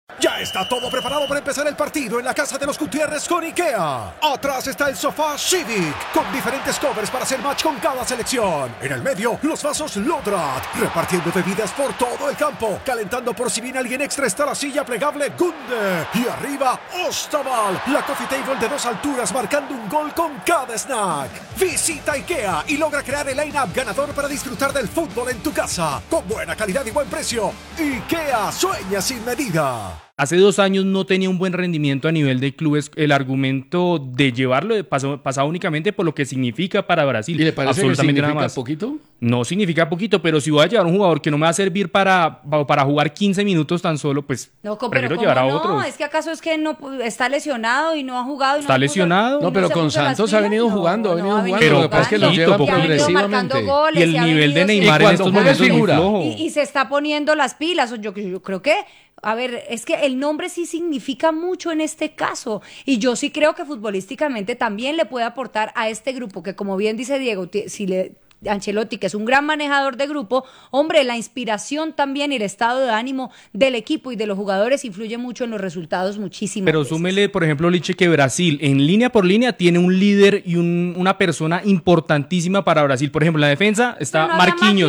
Ya está todo preparado para empezar el partido en la casa de los Gutiérrez con IKEA. Atrás está el sofá Civic, con diferentes covers para hacer match con cada selección. En el medio, los vasos Lodrat, repartiendo bebidas por todo el campo. Calentando por si viene alguien extra está la silla plegable Gunde. Y arriba, Ostaval, la coffee table de 2 alturas marcando un gol con cada snack. Visita IKEA y logra crear el line-up ganador para disfrutar del fútbol en tu casa. Con buena calidad y buen precio. IKEA sueña sin medida. Hace 2 años no tenía un buen rendimiento a nivel de clubes. El argumento de llevarlo pasaba únicamente por lo que significa para Brasil. ¿Y le parece absolutamente que significa nada más. poquito? No significa poquito, pero si voy a llevar un jugador que no me va a servir para jugar 15 minutos tan solo, pues no, prefiero llevar a otro. No, es que acaso es que no está lesionado y no ha jugado. ¿Está lesionado? No, pero con Santos ha venido jugando, ha venido jugando. Lo que pasa es que lo lleva progresivamente. Y el nivel de Neymar en estos momentos es muy flojo. Y se está poniendo las pilas. Yo creo que... A ver, es que el nombre sí significa mucho en este caso y yo sí creo que futbolísticamente también le puede aportar a este grupo que, como bien dice Diego, Ancelotti, que es un gran manejador de grupo, hombre, la inspiración también y el estado de ánimo del equipo y de los jugadores influye mucho en los resultados muchísimo. Pero súmele, por ejemplo, Liche, que Brasil en línea por línea tiene un líder y una persona importantísima para Brasil. Por ejemplo, en la defensa está Marquinhos,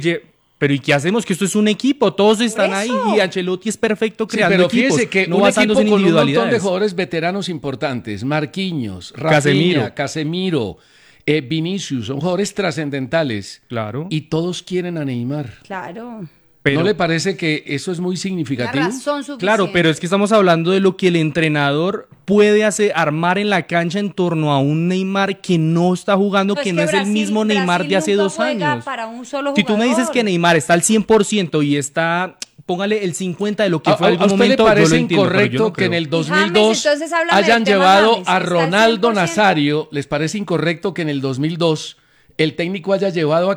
Pero ¿y qué hacemos? Que esto es un equipo, todos están ahí y Ancelotti es perfecto creando equipos. Fíjese que no un equipo con un montón de individualidades. jugadores veteranos importantes, Marquinhos, Rafinha, Casemiro, Vinicius, son jugadores trascendentales. Claro. Y todos quieren a Neymar. Claro. ¿No le parece que eso es muy significativo? La razón suficiente. Claro, pero es que estamos hablando de lo que el entrenador puede armar en la cancha en torno a un Neymar que no está jugando, Pues que no es el mismo Neymar de hace 2 años. Para un solo si tú me dices que Neymar está al 100% y está, póngale el 50% de lo que fue en algún momento, ¿A usted le parece entiendo, incorrecto que en el 2002 James, hayan llevado a Ronaldo Nazario? ¿Les parece incorrecto que en el 2002 el técnico haya llevado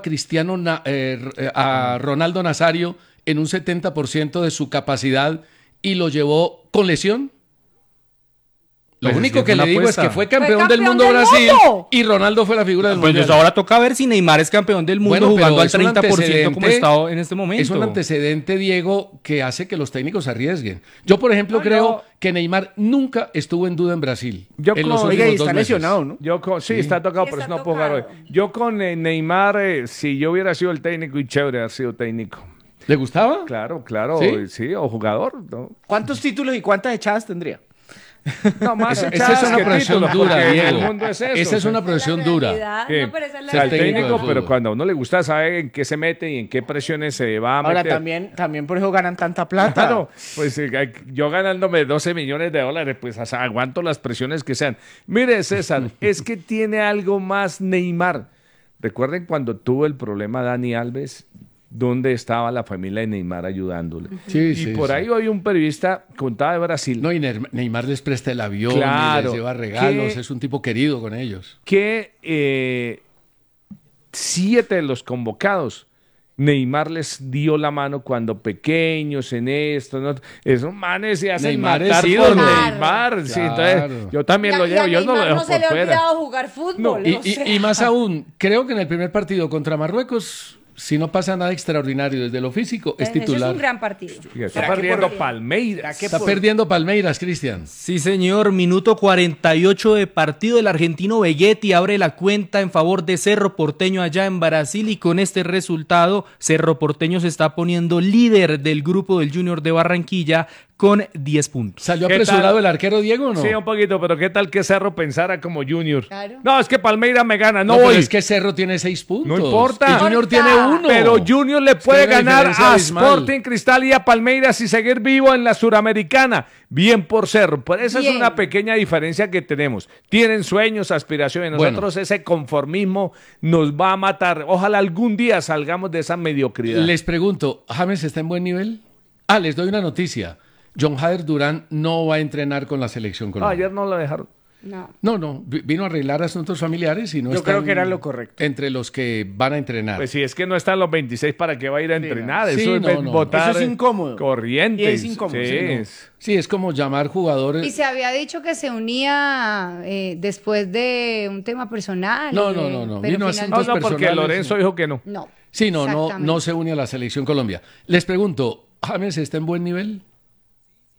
a Ronaldo Nazario en un 70% de su capacidad y lo llevó con lesión? Lo único que le digo es que fue campeón del mundo Brasil y Ronaldo fue la figura del mundial. Pues ahora toca ver si Neymar es campeón del mundo jugando al 30% como está en este momento. Es un antecedente, Diego, que hace que los técnicos arriesguen. Yo, por ejemplo, creo que Neymar nunca estuvo en duda en Brasil. Oiga, y está lesionado, ¿no? Sí, está tocado, pero no puedo jugar hoy. Yo con Neymar, si yo hubiera sido el técnico, y chévere haber sido técnico. ¿Le gustaba? Claro, sí, o jugador, ¿no? ¿Cuántos títulos y cuántas echadas tendría? No, más esa es una presión dura, Diego. El mundo es eso. Esa es una presión dura. No, pero esa es el técnico, pero cuando a uno le gusta saber en qué se mete y en qué presiones se va a meter. Ahora también por eso ganan tanta plata. Claro, pues yo ganándome $12 millones, pues aguanto las presiones que sean. Mire, César, es que tiene algo más Neymar. Recuerden cuando tuvo el problema Dani Alves, ¿dónde estaba la familia de Neymar ayudándole? Sí, por ahí hoy un periodista contaba de Brasil. No, y Neymar les presta el avión, y les lleva regalos, es un tipo querido con ellos. Que 7 de los convocados, Neymar les dio la mano cuando pequeños en esto, ¿no? Esos manes se hacen Neymar matar es por ídolo. Neymar. Claro. Sí, entonces yo también lo llevo, yo no lo dejo no se por le ha fuera. olvidado jugar fútbol. Y más aún, creo que en el primer partido contra Marruecos, si no pasa nada extraordinario desde lo físico, es titular. Eso es un gran partido. Está perdiendo Palmeiras. Está perdiendo Palmeiras, Cristian. Sí, señor. Minuto 48 de partido. El argentino Vegetti abre la cuenta en favor de Cerro Porteño allá en Brasil y con este resultado Cerro Porteño se está poniendo líder del grupo del Junior de Barranquilla con 10 puntos. ¿Salió apresurado el arquero Diego o no? Sí, un poquito, pero ¿qué tal que Cerro pensara como Junior? Claro. No, es que Palmeiras me gana, no pero voy. es que Cerro tiene 6 puntos. No importa. Y Junior tiene 1. Pero Junior le puede ganar a abismal. Sporting Cristal y a Palmeiras y seguir vivo en la Suramericana. Bien por Cerro. Por esa es una pequeña diferencia que tenemos. Tienen sueños, aspiraciones. Nosotros ese conformismo nos va a matar. Ojalá algún día salgamos de esa mediocridad. Les pregunto, ¿James está en buen nivel? Les doy una noticia. John Jader Durán no va a entrenar con la selección colombiana. Ayer no lo dejaron. No, vino a arreglar asuntos familiares y no Yo creo que era lo correcto. Entre los que van a entrenar. Pues si es que no están los 26, ¿para qué va a ir a entrenar? Sí, Eso es votar. Eso es incómodo. Corriente. Y es incómodo. Sí, es como llamar jugadores. Y se había dicho que se unía después de un tema personal. No. Pero Vino asuntos porque personales. Lorenzo dijo que no. No. Sí, no se une a la selección Colombia. Les pregunto, ¿James está en buen nivel?